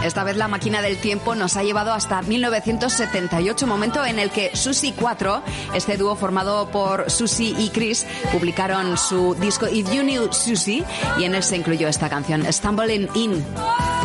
Esta vez la máquina del tiempo nos ha llevado hasta 1978, momento en el que Susie 4, este dúo formado por Susie y Chris, publicaron su disco If You Knew Susie, y en él se incluyó esta canción, Stumbling In.